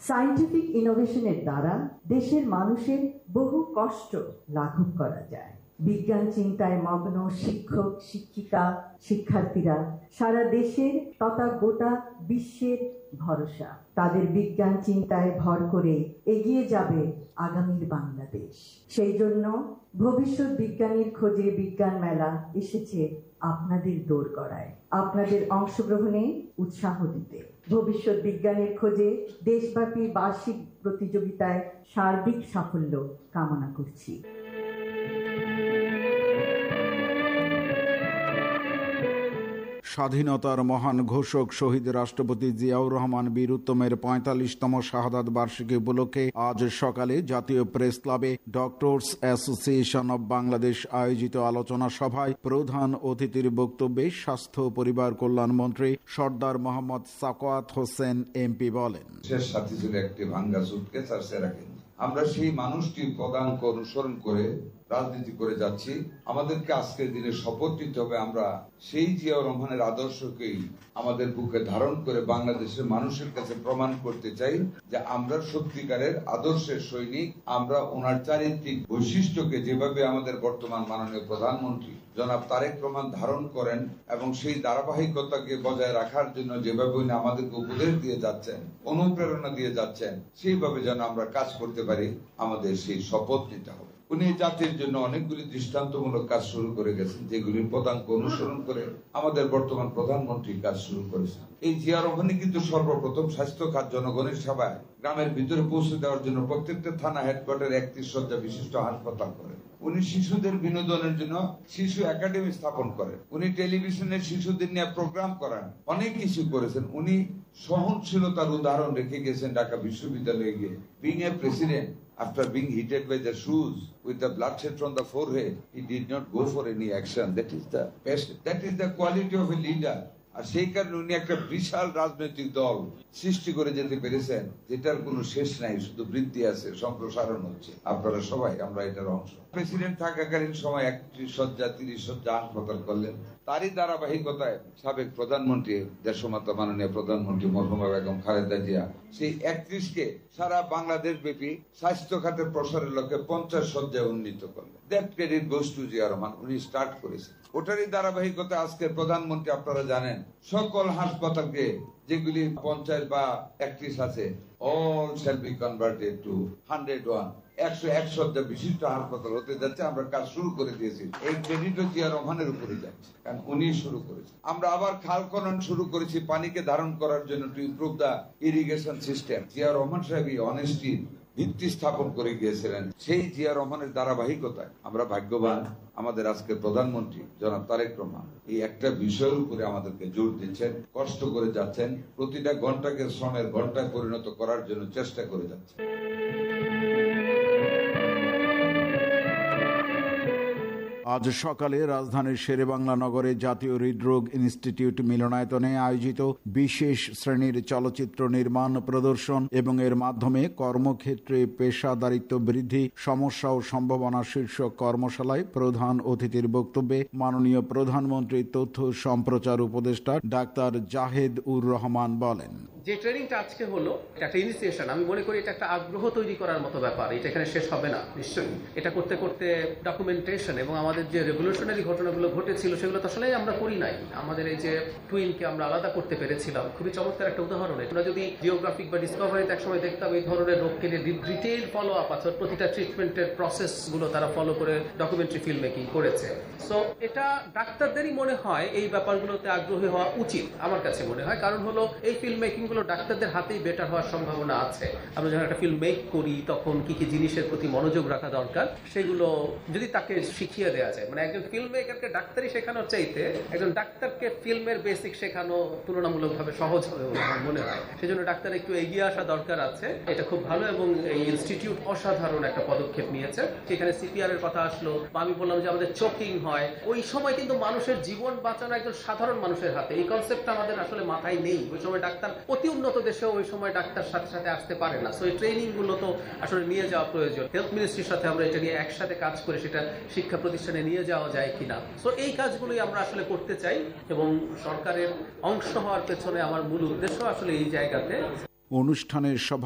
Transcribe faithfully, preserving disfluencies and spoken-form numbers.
Scientific ইনোভেশনের দ্বারা দেশের মানুষের বহু কষ্ট লাঘব করা যায়। বিজ্ঞান চিন্তায় মগ্ন শিক্ষক, শিক্ষিকা, শিক্ষার্থীরা সারা দেশের তথা গোটা বিশ্বের ভরসা। তাদের বিজ্ঞান চিন্তায় ভর করে এগিয়ে যাবে আগামীর বাংলাদেশ। সেই জন্য ভবিষ্যৎ বিজ্ঞানীর খোঁজে বিজ্ঞান মেলা এসেছে আপনাদের দোরগড়ায়, আপনাদের অংশগ্রহণে উৎসাহ দিতে। ভবিষ্যৎ বিজ্ঞানের খোঁজে দেশব্যাপী বার্ষিক প্রতিযোগিতায় সার্বিক সাফল্য কামনা করছি। স্বাধীনতার মহান ঘোষক শহীদ রাষ্ট্রপতি জিয়াউর রহমান বীর উত্তমের পঁয়তাল্লিশতম শাহাদাত বার্ষিকী উপলক্ষে আজ সকালে জাতীয় প্রেস ক্লাবে ডক্টরস অ্যাসোসিয়েশন অব বাংলাদেশ আয়োজিত আলোচনা সভায় প্রধান অতিথির বক্তব্যে স্বাস্থ্য ও পরিবার কল্যাণ মন্ত্রী সর্দার মোহাম্মদ সাকওয়াত হোসেন এমপি বলেন, শেষ সাথী ছিল একটি ভাঙ্গা সুটকেস আর সেরা কেন্দ্র। আমরা সেই মানুষটির পদাঙ্ক অনুসরণ করে রাজনীতি করে যাচ্ছি। আমাদেরকে আজকের দিনে শপথ নিতে হবে আমরা সেই জিয়াউর রহমানের আদর্শকেই আমাদের বুকে ধারণ করে বাংলাদেশের মানুষের কাছে প্রমাণ করতে চাই যে আমরা সত্যিকারের আদর্শের সৈনিক। আমরা ওনার চারিত্রিক বৈশিষ্ট্যকে যেভাবে আমাদের বর্তমান মাননীয় প্রধানমন্ত্রী জনাব তারেক রহমান ধারণ করেন এবং সেই ধারাবাহিকতাকে বজায় রাখার জন্য যেভাবে উনি আমাদেরকে উপদেশ দিয়ে যাচ্ছেন, অনুপ্রেরণা দিয়ে যাচ্ছেন, সেইভাবে যেন আমরা কাজ করতে পারি, আমাদের সেই শপথ নিতে হবে। উনি জাতির জন্য অনেকগুলি দৃষ্টান্তমূলক কাজ শুরু করে গেছেন, যেগুলির পদাঙ্ক অনুসরণ করে আমাদের বর্তমান প্রধানমন্ত্রী কাজ শুরু করেছেন। এই জিয়া রহমানই কিন্তু সর্বপ্রথম স্বাস্থ্য খাত জনগণের সেবায় গ্রামের ভিতরে পৌঁছে দেওয়ার জন্য প্রত্যেকটা থানা হেডকোয়ার্টার একত্রিশ শয্যা বিশিষ্ট হাসপাতাল করেন। উনি শিশুদের বিনোদনের জন্য শিশু একাডেমি স্থাপন করেন। উনি টেলিভিশনে শিশুদের নিয়ে প্রোগ্রাম করান, অনেক কিছু করেছেন। উনি সহনশীলতার উদাহরণ রেখে গেছেন ঢাকা বিশ্ববিদ্যালয়ে গিয়ে। Being a president, after being hit by the shoes with the bloodshed from the forehead, he did not go for any action. That is the best. That is the quality of a leader. আর সেই কারণে উনি একটা বিশাল রাজনৈতিক দল সৃষ্টি করে যেতে পেরেছেন, যেটার কোনো শেষ নাই, শুধু বৃদ্ধি আছে, সম্প্রসারণ হচ্ছে। আপনারা সবাই আমরা এটার অংশ। প্রেসিডেন্ট থাকাকালীন সময় একত্রিশ শয্যা তিরিশ শয্যা হাসপাতাল করলেন। তারই ধারাবাহিকতায় সাবেক প্রধানমন্ত্রী দেশমাতা মাননীয় প্রধানমন্ত্রী মরহুমা বেগম খালেদা জিয়া সেই একত্রিশকে সারা বাংলাদেশ ব্যাপী স্বাস্থ্য খাতের প্রসারের লক্ষ্যে পঞ্চাশ শয্যায় উন্নীত করলেন। That credit goes to Zia Rahman. উনি স্টার্ট করেছেন। ওটারই ধারাবাহিকতা আজকের প্রধানমন্ত্রী আপনারা জানেন সকল হাসপাতালকে যেগুলি পঞ্চাশ বা একত্রিশ আছে, all shall be converted to hundred one একশো এক শয্যা বিশিষ্ট হাসপাতাল হতে যাচ্ছে। আমরা কাজ শুরু করে দিয়েছি। এই ক্রেডিটও জিয়া রহমানের উপরে যাচ্ছে, কারণ উনি শুরু করেছেন। আমরা আবার খাল খনন শুরু করেছি পানিকে ধারণ করার জন্য, to improve the irrigation system. Zia Rahman সাহেব অনেস্টি ভিত্তি স্থাপন করে গিয়েছিলেন। সেই জিয়া রহমানের ধারাবাহিকতায় আমরা ভাগ্যবান, আমাদের আজকের প্রধানমন্ত্রী জনাব তারেক রহমান এই একটা বিষয়ের উপরে আমাদেরকে জোর দিচ্ছেন, কষ্ট করে যাচ্ছেন, প্রতিটা ঘন্টাকে শ্রমের ঘন্টায় পরিণত করার জন্য চেষ্টা করে যাচ্ছেন। আজ সকালে রাজধানীর শেরেবাংলা নগরে জাতীয় হৃদরোগ ইনস্টিটিউট মিলনায়তনে আয়োজিত বিশেষ শ্রেণীর চলচ্চিত্র নির্মাণ প্রদর্শন এবং এর মাধ্যমে কর্মক্ষেত্রে পেশাদারিত্ব বৃদ্ধি, সমস্যা ও সম্ভাবনা শীর্ষক কর্মশালায় প্রধান অতিথির বক্তব্যে মাননীয় প্রধানমন্ত্রীর তথ্য সম্প্রচার উপদেষ্টা ডাক্তার জাহেদ উর রহমান বলেন, যে ট্রেনিংটা আজকে হলো একটা ইনিশিয়েশন। আমি মনে করি এটা একটা আগ্রহ তৈরি করার মতো ব্যাপার। এটা এখানে শেষ হবে না নিশ্চয়ই। এটা করতে করতে ডকুমেন্টেশন এবং আমাদের যে রেভলিউশনারি ঘটনাগুলো ঘটেছিল সেগুলো তো আসলে আমরা করি নাই। আমাদের এই যে টুইনকে আমরা আলাদা করতে পেরেছিলাম, খুবই চমৎকার একটা উদাহরণ। আমরা যদি জিওগ্রাফিক বা ডিসকভারিতে একসময় দেখতাম এই ধরনের রোগকে নিয়ে ডিটেইল ফলো আপ আছে, প্রতিটা ট্রিটমেন্টের প্রসেস গুলো তারা ফলো করে ডকুমেন্টারি ফিল্ম মেকিং করেছে। সো এটা ডাক্তারদেরই মনে হয় এই ব্যাপারগুলোতে আগ্রহী হওয়া উচিত আমার কাছে মনে হয়। কারণ হলো এই ফিল্ম মেকিং গুলো ডাক্তারদের হাতেই বেটার হওয়ার সম্ভাবনা আছে। আমরা যখন একটা ফিল্ম মেক করি তখন কি কি জিনিসের প্রতি মনোযোগ রাখা দরকার সেগুলো যদি তাকে শিখিয়ে দেওয়া যায়, মানে একজন ফিল্ম মেকারকে ডাক্তারি শেখানোর চাইতে একজন ডাক্তারকে ফিল্মের বেসিক শেখানো তুলনামূলকভার সহজ হবে বলে আমার মনে হয়। সেজন্য ডাক্তার একটু এগিয়ে আসা দরকার আছে। এটা খুব ভালো এবং এই ইনস্টিটিউট অসাধারণ একটা পদক্ষেপ নিয়েছে। সেখানে সিপিআর এর কথা আসলো, আমি বললাম যে আমাদের চোকিং হয়, ওই সময় কিন্তু মানুষের জীবন বাঁচানো একজন সাধারণ মানুষের হাতে। এই কনসেপ্টটা আমাদের আসলে মাথায় নেই। ওই সময় ডাক্তার অতি উন্নত দেশেও ওই সময় ডাক্তার সাথে সাথে আসতে পারে না। সো এই ট্রেনিং গুলো তো আসলে নিয়ে যাওয়া প্রয়োজন। হেলথ মিনিস্ট্রির সাথে আমরা এটা নিয়ে একসাথে কাজ করে সেটা শিক্ষা প্রতিষ্ঠানে নিয়ে যাওয়া যায় কিনা। সো এই কাজগুলোই আমরা আসলে করতে চাই এবং সরকারের অংশ হওয়ার পেছনে আমার মূল উদ্দেশ্য আসলে এই জায়গাতে। অনুষ্ঠানের সভা